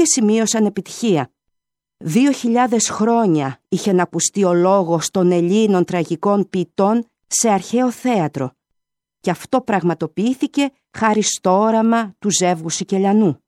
και σημείωσαν επιτυχία. 2.000 χρόνια είχε να ακουστεί ο λόγος των Ελλήνων τραγικών ποιητών σε αρχαίο θέατρο, και αυτό πραγματοποιήθηκε χάρη στο όραμα του Ζεύγου Σικελιανού.